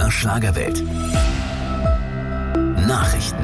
MDR Schlagerwelt. Nachrichten.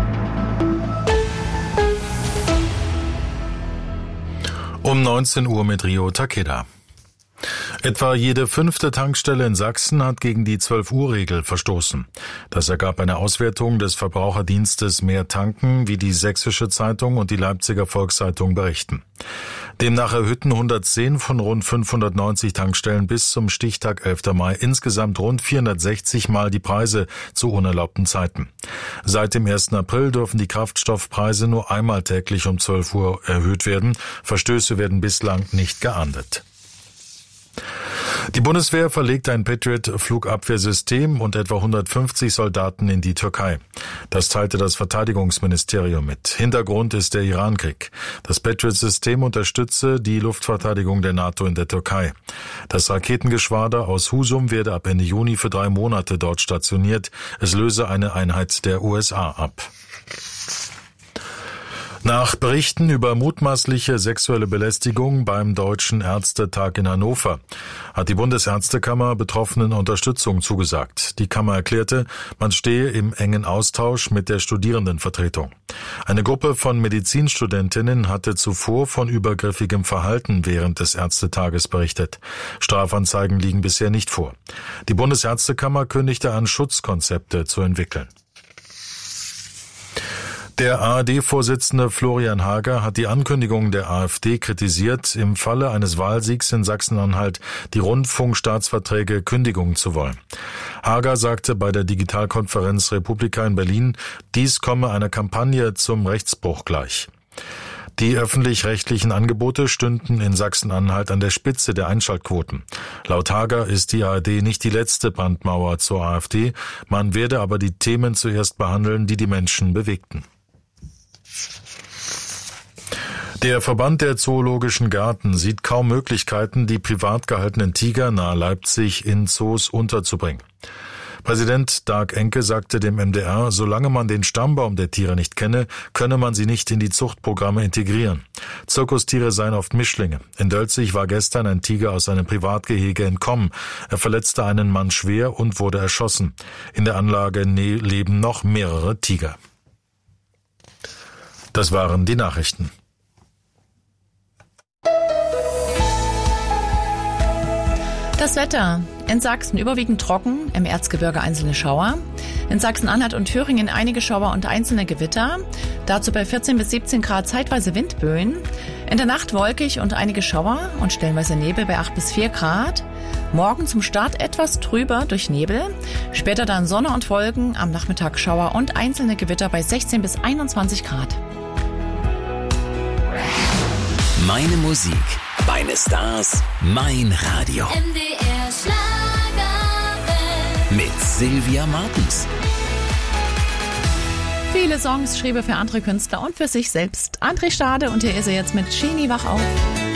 Um 19 Uhr mit Rio Takeda. Etwa jede 5. Tankstelle in Sachsen hat gegen die 12-Uhr-Regel verstoßen. Das ergab eine Auswertung des Verbraucherdienstes Mehr Tanken, wie die Sächsische Zeitung und die Leipziger Volkszeitung berichten. Demnach erhöhten 110 von rund 590 Tankstellen bis zum Stichtag 11. Mai insgesamt rund 460 Mal die Preise zu unerlaubten Zeiten. Seit dem 1. April dürfen die Kraftstoffpreise nur einmal täglich um 12 Uhr erhöht werden. Verstöße werden bislang nicht geahndet. Die Bundeswehr verlegt ein Patriot-Flugabwehrsystem und etwa 150 Soldaten in die Türkei. Das teilte das Verteidigungsministerium mit. Hintergrund ist der Irankrieg. Das Patriot-System unterstütze die Luftverteidigung der NATO in der Türkei. Das Raketengeschwader aus Husum werde ab Ende Juni für 3 Monate dort stationiert. Es löse eine Einheit der USA ab. Nach Berichten über mutmaßliche sexuelle Belästigung beim Deutschen Ärztetag in Hannover hat die Bundesärztekammer Betroffenen Unterstützung zugesagt. Die Kammer erklärte, man stehe im engen Austausch mit der Studierendenvertretung. Eine Gruppe von Medizinstudentinnen hatte zuvor von übergriffigem Verhalten während des Ärztetages berichtet. Strafanzeigen liegen bisher nicht vor. Die Bundesärztekammer kündigte an, Schutzkonzepte zu entwickeln. Der ARD-Vorsitzende Florian Hager hat die Ankündigung der AfD kritisiert, im Falle eines Wahlsiegs in Sachsen-Anhalt die Rundfunkstaatsverträge kündigen zu wollen. Hager sagte bei der Digitalkonferenz Republika in Berlin, dies komme einer Kampagne zum Rechtsbruch gleich. Die öffentlich-rechtlichen Angebote stünden in Sachsen-Anhalt an der Spitze der Einschaltquoten. Laut Hager ist die ARD nicht die letzte Brandmauer zur AfD, man werde aber die Themen zuerst behandeln, die die Menschen bewegten. Der Verband der Zoologischen Gärten sieht kaum Möglichkeiten, die privat gehaltenen Tiger nahe Leipzig in Zoos unterzubringen. Präsident Dag Enke sagte dem MDR, solange man den Stammbaum der Tiere nicht kenne, könne man sie nicht in die Zuchtprogramme integrieren. Zirkustiere seien oft Mischlinge. In Dölzig war gestern ein Tiger aus einem Privatgehege entkommen. Er verletzte einen Mann schwer und wurde erschossen. In der Anlage leben noch mehrere Tiger. Das waren die Nachrichten. Das Wetter. In Sachsen überwiegend trocken, im Erzgebirge einzelne Schauer. In Sachsen-Anhalt und Thüringen einige Schauer und einzelne Gewitter. Dazu bei 14 bis 17 Grad zeitweise Windböen. In der Nacht wolkig und einige Schauer und stellenweise Nebel bei 8 bis 4 Grad. Morgen zum Start etwas trüber durch Nebel. Später dann Sonne und Wolken, am Nachmittag Schauer und einzelne Gewitter bei 16 bis 21 Grad. Meine Musik, meine Stars, mein Radio. MDR Schlagerwelt. Mit Sylvia Martens. Viele Songs schrieb er für andere Künstler und für sich selbst. André Stade und hier ist er jetzt mit Genie wach auf.